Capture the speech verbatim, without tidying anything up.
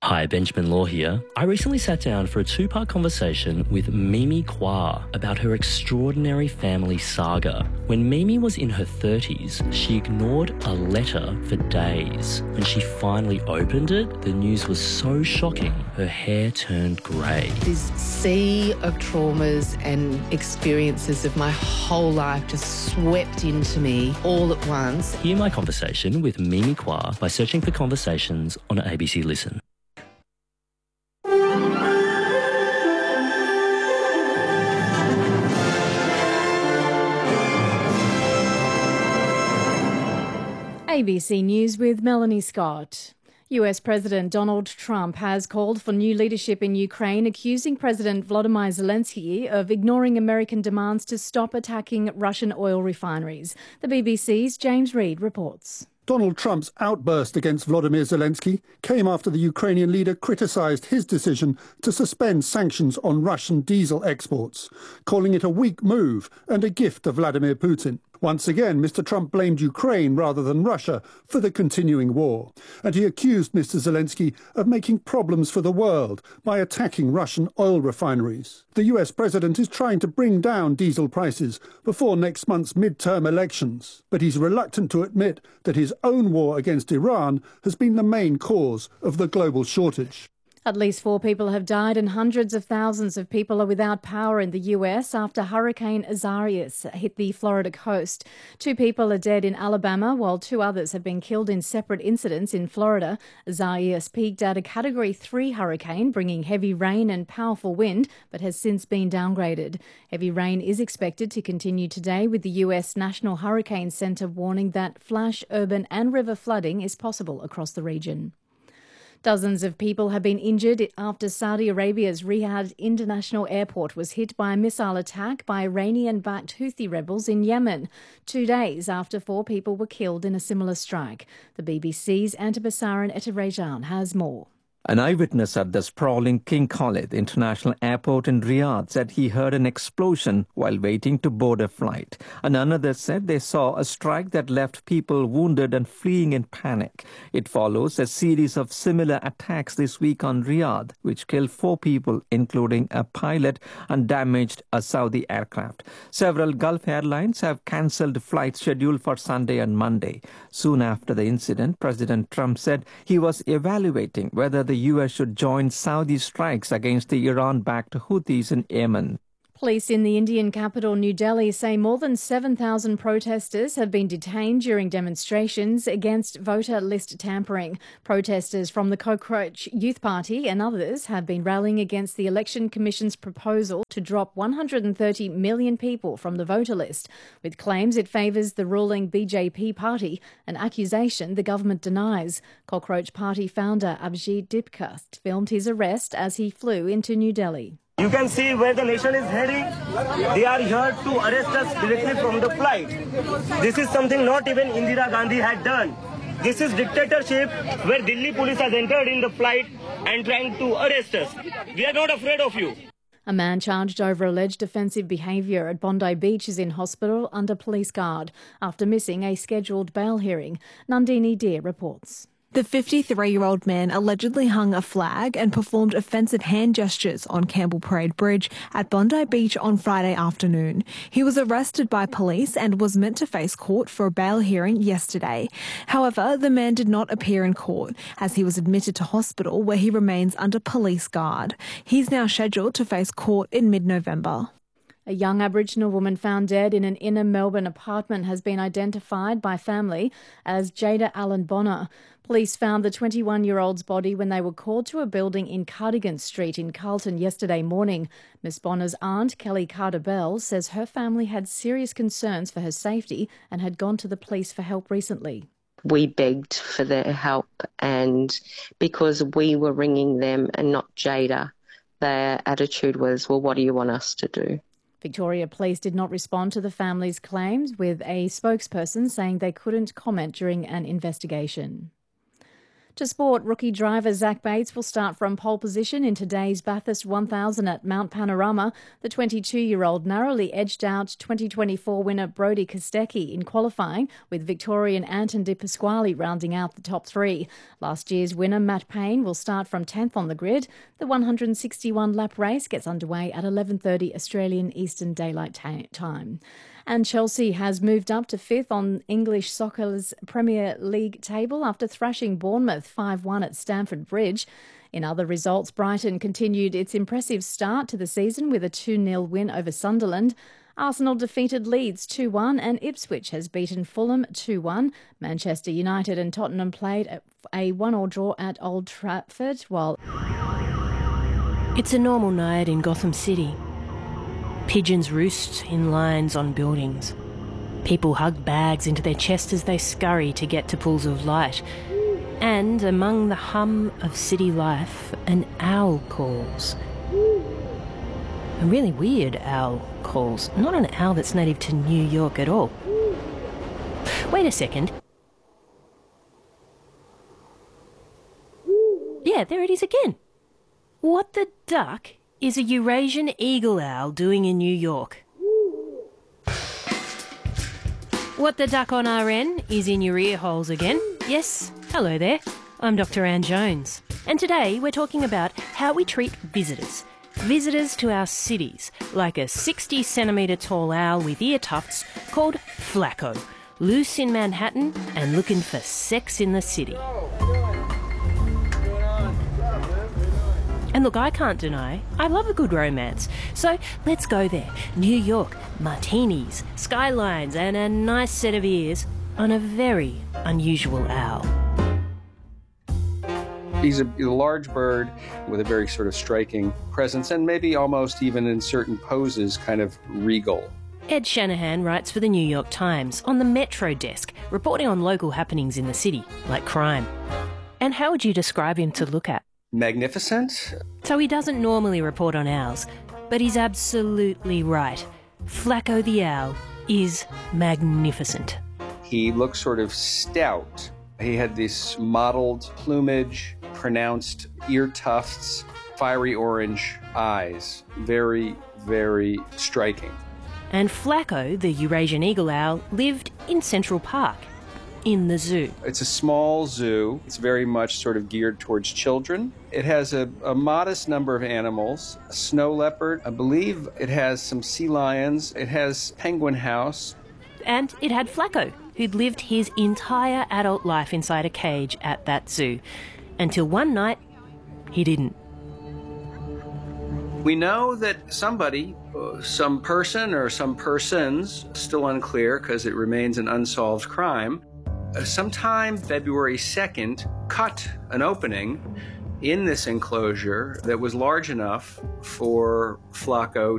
Hi, Benjamin Law here. I recently sat down for a two-part conversation with Mimi Kwa about her extraordinary family saga. When Mimi was in her thirties, she ignored a letter for days. When she finally opened it, the news was so shocking, her hair turned grey. This sea of traumas and experiences of my whole life just swept into me all at once. Hear my conversation with Mimi Kwa by searching for Conversations on A B C Listen. A B C News with Melanie Scott. U S President Donald Trump has called for new leadership in Ukraine, accusing President Volodymyr Zelensky of ignoring American demands to stop attacking Russian oil refineries. The B B C's James Reid reports. Donald Trump's outburst against Volodymyr Zelensky came after the Ukrainian leader criticised his decision to suspend sanctions on Russian diesel exports, calling it a weak move and a gift of Vladimir Putin. Once again, Mister Trump blamed Ukraine rather than Russia for the continuing war, and he accused Mister Zelensky of making problems for the world by attacking Russian oil refineries. The U S president is trying to bring down diesel prices before next month's midterm elections, but he's reluctant to admit that his own war against Iran has been the main cause of the global shortage. At least four people have died and hundreds of thousands of people are without power in the U S after Hurricane Isaias hit the Florida coast. Two people are dead in Alabama, while two others have been killed in separate incidents in Florida. Isaias peaked at a Category three hurricane, bringing heavy rain and powerful wind, but has since been downgraded. Heavy rain is expected to continue today, with the U S National Hurricane Center warning that flash, urban and river flooding is possible across the region. Dozens of people have been injured after Saudi Arabia's Riyadh International Airport was hit by a missile attack by Iranian-backed Houthi rebels in Yemen, two days after four people were killed in a similar strike. The B B C's Antibasaran Eterejan has more. An eyewitness at the sprawling King Khalid International Airport in Riyadh said he heard an explosion while waiting to board a flight. And another said they saw a strike that left people wounded and fleeing in panic. It follows a series of similar attacks this week on Riyadh, which killed four people, including a pilot, and damaged a Saudi aircraft. Several Gulf airlines have cancelled flights scheduled for Sunday and Monday. Soon after the incident, President Trump said he was evaluating whether the U S should join Saudi strikes against the Iran-backed Houthis in Yemen. Police in the Indian capital, New Delhi, say more than seven thousand protesters have been detained during demonstrations against voter list tampering. Protesters from the Cockroach Youth Party and others have been rallying against the Election Commission's proposal to drop one hundred thirty million people from the voter list, with claims it favours the ruling B J P party, an accusation the government denies. Cockroach Party founder Abhijit Dipka filmed his arrest as he flew into New Delhi. You can see where the nation is heading. They are here to arrest us directly from the flight. This is something not even Indira Gandhi had done. This is dictatorship where Delhi police has entered in the flight and trying to arrest us. We are not afraid of you. A man charged over alleged offensive behaviour at Bondi Beach is in hospital under police guard after missing a scheduled bail hearing. Nandini Deer reports. The fifty-three-year-old man allegedly hung a flag and performed offensive hand gestures on Campbell Parade Bridge at Bondi Beach on Friday afternoon. He was arrested by police and was meant to face court for a bail hearing yesterday. However, the man did not appear in court as he was admitted to hospital where he remains under police guard. He's now scheduled to face court in mid-November. A young Aboriginal woman found dead in an inner Melbourne apartment has been identified by family as Jada Allen Bonner. Police found the twenty-one-year-old's body when they were called to a building in Cardigan Street in Carlton yesterday morning. Miss Bonner's aunt, Kelly Carter-Bell, says her family had serious concerns for her safety and had gone to the police for help recently. We begged for their help, and because we were ringing them and not Jada, their attitude was, well, what do you want us to do? Victoria Police did not respond to the family's claims, with a spokesperson saying they couldn't comment during an investigation. To sport, rookie driver Zach Bates will start from pole position in today's Bathurst one thousand at Mount Panorama. The twenty-two-year-old narrowly edged out twenty twenty-four winner Brodie Kostecki in qualifying, with Victorian Anton De Pasquale rounding out the top three. Last year's winner Matt Payne will start from tenth on the grid. The one hundred sixty-one lap race gets underway at eleven thirty Australian Eastern Daylight Time. And Chelsea has moved up to fifth on English soccer's Premier League table after thrashing Bournemouth five one at Stamford Bridge. In other results, Brighton continued its impressive start to the season with a two nil win over Sunderland. Arsenal defeated Leeds two one and Ipswich has beaten Fulham two one. Manchester United and Tottenham played a one-all draw at Old Trafford, while... It's a normal night in Gotham City. Pigeons roost in lines on buildings. People hug bags into their chest as they scurry to get to pools of light. And among the hum of city life, an owl calls. A really weird owl calls. Not an owl that's native to New York at all. Wait a second. Yeah, there it is again. What the duck is a Eurasian eagle owl doing in New York? What the duck on R N is in your ear holes again. Yes, hello there. I'm Doctor Anne Jones. And today we're talking about how we treat visitors. Visitors to our cities, like a sixty centimetre tall owl with ear tufts called Flacco, loose in Manhattan and looking for sex in the city. And look, I can't deny, I love a good romance. So let's go there. New York, martinis, skylines, and a nice set of ears on a very unusual owl. He's a, a large bird with a very sort of striking presence and maybe almost even in certain poses kind of regal. Ed Shanahan writes for the New York Times on the Metro desk, reporting on local happenings in the city, like crime. And how would you describe him to look at? Magnificent. So he doesn't normally report on owls, but he's absolutely right. Flacco the owl is magnificent. He looks sort of stout. He had this mottled plumage, pronounced ear tufts, fiery orange eyes. Very, very striking. And Flacco, the Eurasian eagle owl, lived in Central Park, in the zoo. It's a small zoo. It's very much sort of geared towards children. It has a, a modest number of animals. A snow leopard. I believe it has some sea lions. It has penguin house. And it had Flacco, who'd lived his entire adult life inside a cage at that zoo. Until one night, he didn't. We know that somebody, uh, some person or some persons, still unclear because it remains an unsolved crime, uh, sometime February second, cut an opening in this enclosure that was large enough for Flacco